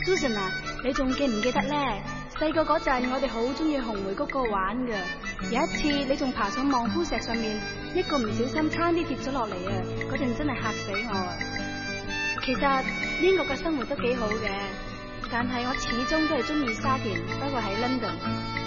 Susan 啊，你仲記唔記得咧？細個嗰陣，我哋好中意紅梅谷嗰度玩噶。有一次，你仲爬上望夫石上面，一個唔小心差啲跌咗落嚟啊！嗰陣真係嚇死我啊！其實英國嘅生活都幾好嘅，但係我始終都係中意沙田，不過喺 London。